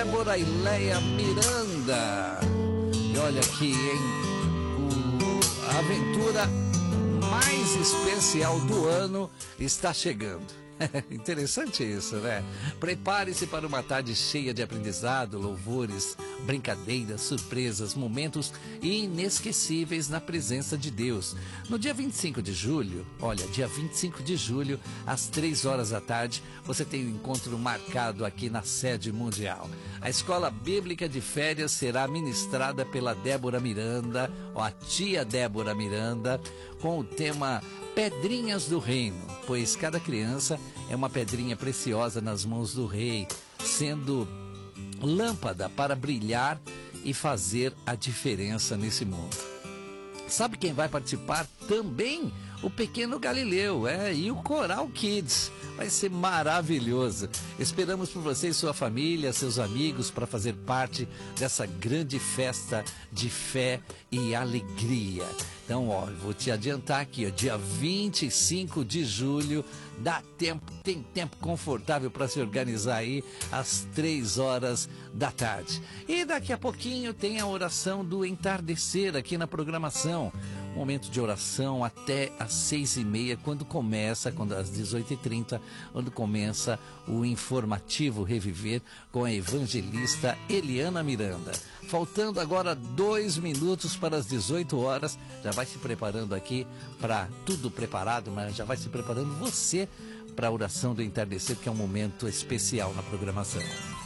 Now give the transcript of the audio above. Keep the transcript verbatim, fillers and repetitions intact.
Débora e Leia Miranda. E olha aqui, hein? O, a aventura mais especial do ano está chegando. Interessante isso, né? Prepare-se para uma tarde cheia de aprendizado, louvores, brincadeiras, surpresas, momentos inesquecíveis na presença de Deus. No dia vinte e cinco de julho, olha, dia vinte e cinco de julho, às três horas da tarde, você tem um encontro marcado aqui na sede mundial. A Escola Bíblica de Férias será ministrada pela Débora Miranda, ó, a tia Débora Miranda, com o tema Pedrinhas do Reino, pois cada criança é uma pedrinha preciosa nas mãos do Rei, sendo lâmpada para brilhar e fazer a diferença nesse mundo. Sabe quem vai participar também? O Pequeno Galileu, é, e o Coral Kids. Vai ser maravilhoso. Esperamos por você e sua família, seus amigos, para fazer parte dessa grande festa de fé e alegria. Então, ó, vou te adiantar aqui, ó, dia vinte e cinco de julho, dá tempo, tem tempo confortável para se organizar aí às três horas da tarde. E daqui a pouquinho tem a oração do entardecer aqui na programação. Momento de oração até às seis e meia, quando começa, quando às dezoito e trinta, quando começa o informativo Reviver com a evangelista Eliana Miranda. Faltando agora dois minutos para as dezoito horas, já vai se preparando aqui para tudo preparado, mas já vai se preparando você para a oração do entardecer, que é um momento especial na programação.